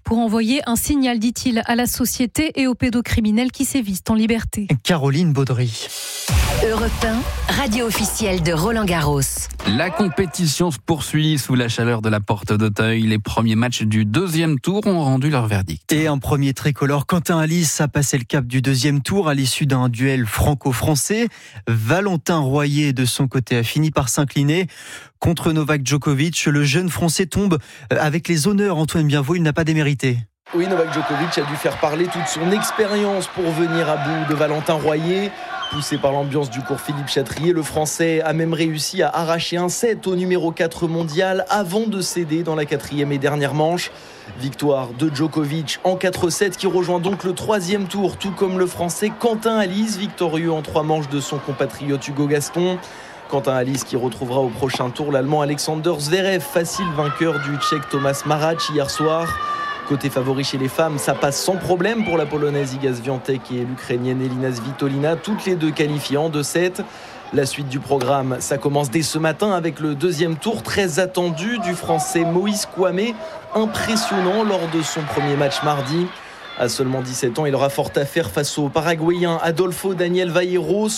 pour envoyer un signal, dit-il, à la société et aux pédocriminels qui sévissent en liberté. Caroline Baudry. Europe 1, radio officielle de Roland-Garros. La compétition se poursuit sous la chaleur de la porte d'Auteuil. Les premiers matchs du deuxième tour ont rendu leur verdict. Et un premier tricolore, Quentin Halys, a passé le cap du deuxième tour à l'issue d'un duel franco-français. Valentin Royer, de son côté, a fini par s'incliner contre Novak Djokovic. Le jeune Français tombe avec les honneurs. Antoine Bienvaux, il n'a pas démérité. Oui, Novak Djokovic a dû faire parler toute son expérience pour venir à bout de Valentin Royer. Poussé par l'ambiance du cours Philippe Chatrier, le Français a même réussi à arracher un set au numéro 4 mondial avant de céder dans la quatrième et dernière manche. Victoire de Djokovic en 4-7 qui rejoint donc le troisième tour, tout comme le Français Quentin Halys, victorieux en 3 manches de son compatriote Hugo Gaston. Quentin Halys qui retrouvera au prochain tour l'Allemand Alexander Zverev, facile vainqueur du Tchèque Thomas Marach hier soir. Côté favori chez les femmes, ça passe sans problème pour la Polonaise Iga Swiatek et l'Ukrainienne Elina Svitolina, toutes les deux qualifiées en 2-7. La suite du programme, ça commence dès ce matin avec le deuxième tour très attendu du Français Moïse Kouamé, impressionnant lors de son premier match mardi. À seulement 17 ans, il aura fort à faire face au Paraguayen Adolfo Daniel Vaqueiro,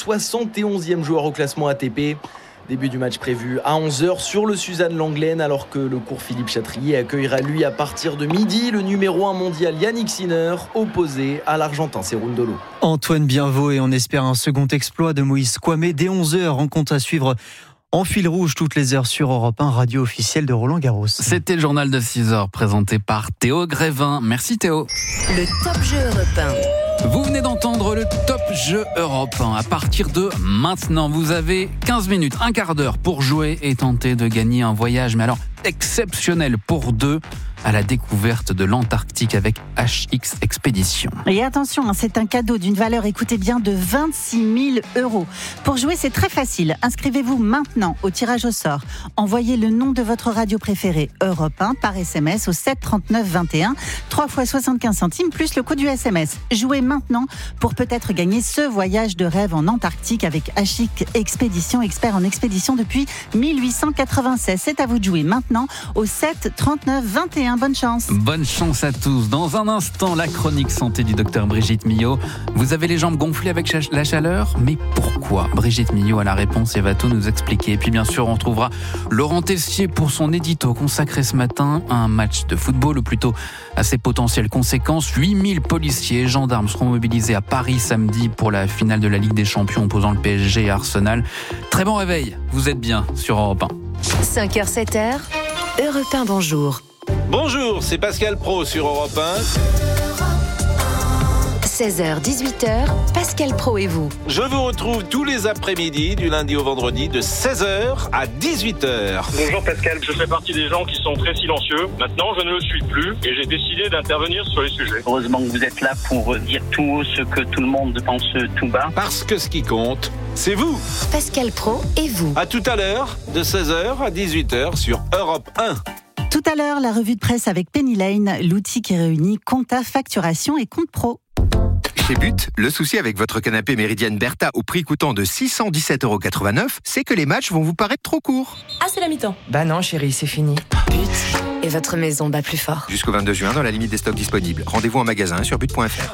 71e joueur au classement ATP. Début du match prévu à 11h sur le Suzanne Lenglen, alors que le cours Philippe Chatrier accueillera lui à partir de midi le numéro 1 mondial Yannick Sinner, opposé à l'Argentin Cerundolo. Antoine Bienvaux, et on espère un second exploit de Moïse Kouamé dès 11h. Rencontre à suivre en fil rouge toutes les heures sur Europe 1, radio officielle de Roland-Garros. C'était le journal de 6h présenté par Théo Grévin. Merci Théo. Le Top Jeu Europe 1. Vous venez d'entendre le Top Jeu Europe 1. À partir de maintenant, vous avez 15 minutes, un quart d'heure pour jouer et tenter de gagner un voyage, mais alors exceptionnel pour deux, à la découverte de l'Antarctique avec HX Expédition. Et attention, c'est un cadeau d'une valeur, écoutez bien, de 26 000 €. Pour jouer, c'est très facile. Inscrivez-vous maintenant au tirage au sort. Envoyez le nom de votre radio préférée, Europe 1, par SMS au 7 39 21, 3 fois 75 centimes, plus le coût du SMS. Jouez maintenant pour peut-être gagner ce voyage de rêve en Antarctique avec HX Expédition, expert en expédition depuis 1896. C'est à vous de jouer maintenant au 7 39 21. Bonne chance. Bonne chance à tous. Dans un instant, la chronique santé du docteur Brigitte Millot. Vous avez les jambes gonflées avec la chaleur? Mais pourquoi? Brigitte Millot a la réponse et va tout nous expliquer. Et puis bien sûr, on retrouvera Laurent Tessier pour son édito consacré ce matin à un match de football, ou plutôt à ses potentielles conséquences. 8000 policiers et gendarmes seront mobilisés à Paris samedi pour la finale de la Ligue des Champions opposant le PSG et Arsenal. Très bon réveil, vous êtes bien sur Europe 1. 5h, 7h, Europe 1, bonjour. Bonjour, c'est Pascal Pro sur Europe 1. 16h, 18h, Pascal Pro et vous. Je vous retrouve tous les après-midi, du lundi au vendredi, de 16h à 18h. Bonjour Pascal, je fais partie des gens qui sont très silencieux. Maintenant, je ne le suis plus et j'ai décidé d'intervenir sur les sujets. Heureusement que vous êtes là pour dire tout haut ce que tout le monde pense tout bas. Parce que ce qui compte, c'est vous. Pascal Pro et vous. À tout à l'heure, de 16h à 18h sur Europe 1. Tout à l'heure, la revue de presse avec Penny Lane, l'outil qui réunit compta, facturation et compte pro. Chez But, le souci avec votre canapé Méridienne Bertha au prix coûtant de 617,89 €, c'est que les matchs vont vous paraître trop courts. Ah, c'est la mi-temps. Bah non chérie, c'est fini. But et votre maison bat plus fort. Jusqu'au 22 juin dans la limite des stocks disponibles. Rendez-vous en magasin sur but.fr.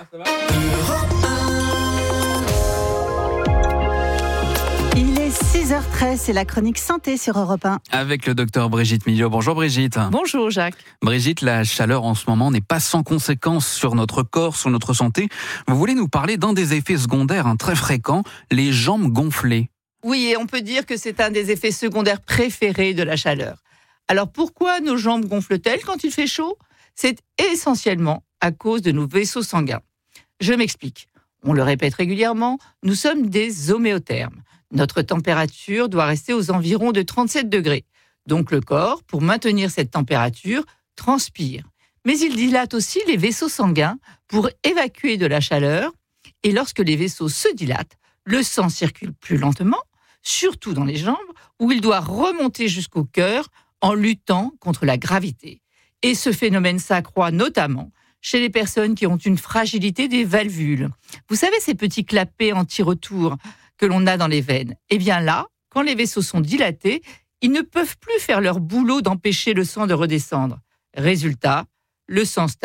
Il est 6h13, c'est la chronique santé sur Europe 1. Avec le docteur Brigitte Millot. Bonjour Brigitte. Bonjour Jacques. Brigitte, la chaleur en ce moment n'est pas sans conséquences sur notre corps, sur notre santé. Vous voulez nous parler d'un des effets secondaires très fréquents, les jambes gonflées. Oui, et on peut dire que c'est un des effets secondaires préférés de la chaleur. Alors pourquoi nos jambes gonflent-elles quand il fait chaud? C'est essentiellement à cause de nos vaisseaux sanguins. Je m'explique. On le répète régulièrement, nous sommes des homéothermes. Notre température doit rester aux environs de 37 degrés. Donc le corps, pour maintenir cette température, transpire. Mais il dilate aussi les vaisseaux sanguins pour évacuer de la chaleur. Et lorsque les vaisseaux se dilatent, le sang circule plus lentement, surtout dans les jambes, où il doit remonter jusqu'au cœur en luttant contre la gravité. Et ce phénomène s'accroît notamment chez les personnes qui ont une fragilité des valvules. Vous savez, ces petits clapets anti-retour que l'on a dans les veines. Eh bien là, quand les vaisseaux sont dilatés, ils ne peuvent plus faire leur boulot d'empêcher le sang de redescendre. Résultat, le sang stagne.